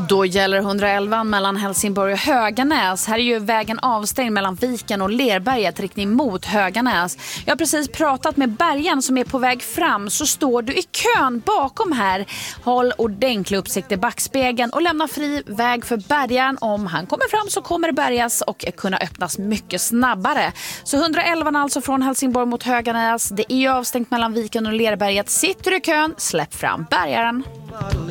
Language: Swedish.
Då gäller 111 mellan Helsingborg och Höganäs. Här är ju vägen avstängd mellan Viken och Lerberget riktning mot Höganäs. Jag har precis pratat med bärgaren som är på väg fram. Så står du i kön bakom här. Håll ordentlig uppsikt i backspegeln och lämna fri väg för bärgaren. Om han kommer fram så kommer det bärgas och kunna öppnas mycket snabbare. Så 111 alltså från Helsingborg mot Höganäs. Det är ju avstängt mellan Viken och Lerberget. Sitter du i kön, släpp fram bärgaren.